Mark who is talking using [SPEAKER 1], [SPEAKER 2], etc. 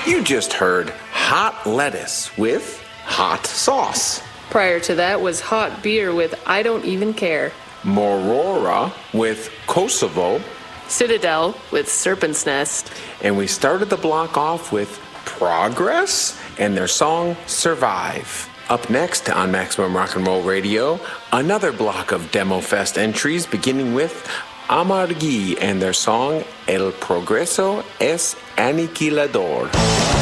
[SPEAKER 1] You just heard Hot Lettuce with Hot Sauce.
[SPEAKER 2] Prior to that was Hot Beer with I Don't Even Care.
[SPEAKER 1] Morora with Kosovo.
[SPEAKER 2] Citadel with Serpent's Nest.
[SPEAKER 1] And we started the block off with Progress and their song Survive. Up next on Maximum Rock and Roll Radio, another block of Demo Fest entries beginning with Amargui and their song El Progreso es Aniquilador.